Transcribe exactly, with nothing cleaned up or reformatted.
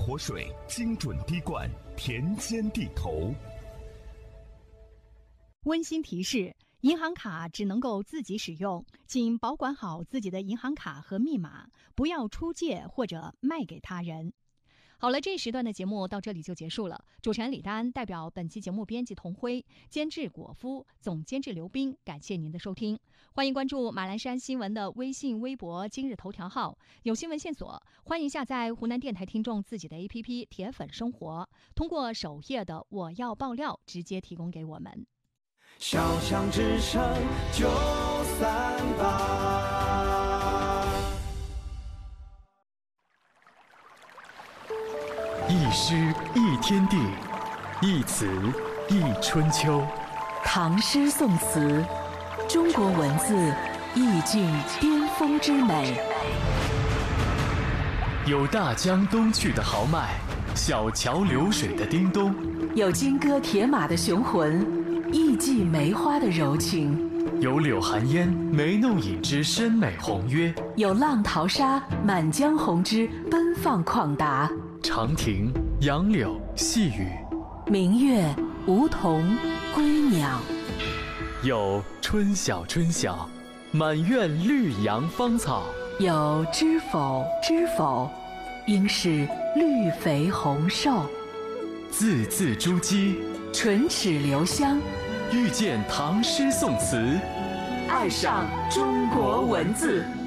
活水，精准滴灌，田间地头。 温馨提示：银行卡只能够自己使用，请保管好自己的银行卡和密码，不要出借或者卖给他人。好了，这一时段的节目到这里就结束了。主持人李丹代表本期节目编辑童辉、监制果夫、总监制刘冰，感谢您的收听。欢迎关注马栏山新闻的微信、微博、今日头条号，有新闻线索，欢迎下载湖南电台听众自己的 A P P 铁粉生活，通过首页的我要爆料直接提供给我们。 小象之声九三八， 一诗一天地，一词一春秋。 唐诗宋词，中国文字意境巅峰之美。 有大江东去的豪迈，小桥流水的叮咚， 有金戈铁马的雄浑，艺伎梅花的柔情。 有柳寒烟眉弄影之深美宏约， 有浪淘沙满江红之奔放旷达。 长亭、杨柳、细雨， 明月、梧桐、归鸟。 有春晓春晓，满院绿杨芳草。 有知否知否，应是绿肥红瘦。 字字珠玑， 唇齿留香。 遇见唐诗宋词， 爱上中国文字。